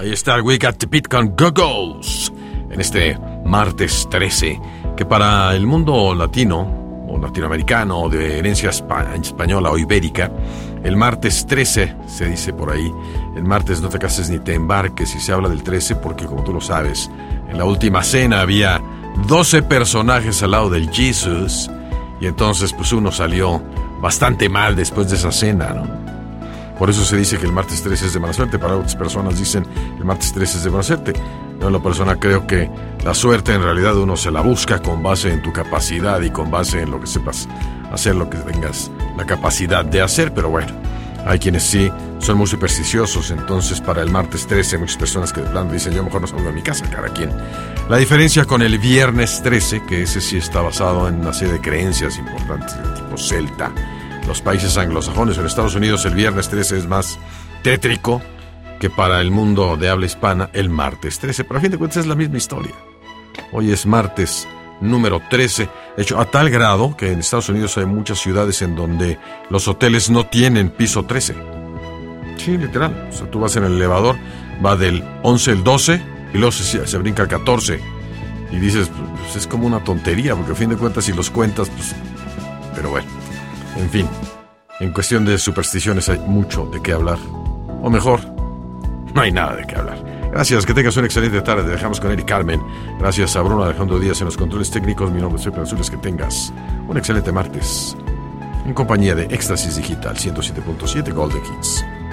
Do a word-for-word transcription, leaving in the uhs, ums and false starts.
Ahí está el We Got the Beat con Go-Go's en este martes trece, que para el mundo latino o latinoamericano de herencia espa- española o ibérica, el martes trece se dice por ahí. El martes no te cases ni te embarques, y se habla del trece porque, como tú lo sabes, en la última cena había doce personajes al lado del Jesús, y entonces pues uno salió bastante mal después de esa cena, ¿no? Por eso se dice que el martes trece es de mala suerte. Para otras personas dicen que el martes trece es de buena suerte. Yo en lo personal creo que la suerte en realidad uno se la busca con base en tu capacidad y con base en lo que sepas hacer, lo que tengas la capacidad de hacer. Pero bueno, hay quienes sí son muy supersticiosos. Entonces para el martes trece hay muchas personas que de plano dicen: yo mejor no salgo de mi casa, cada quien. La diferencia con el viernes trece, que ese sí está basado en una serie de creencias importantes del tipo celta. Los países anglosajones, en Estados Unidos el viernes trece es más tétrico que para el mundo de habla hispana el martes trece, pero a fin de cuentas es la misma historia. Hoy es martes número trece, de hecho a tal grado que en Estados Unidos hay muchas ciudades en donde los hoteles no tienen piso trece. Sí, literal, o sea, tú vas en el elevador, va del once al doce y luego se, se brinca al catorce y dices, pues es como una tontería, porque a fin de cuentas si los cuentas, pues, pero bueno. En fin, en cuestión de supersticiones hay mucho de qué hablar. O mejor, no hay nada de qué hablar. Gracias, que tengas una excelente tarde. Te dejamos con Eric Carmen. Gracias a Bruno Alejandro Díaz en los controles técnicos. Mi nombre es Pepe Azules. Que tengas un excelente martes en compañía de Éxtasis Digital ciento siete punto siete Golden Hits.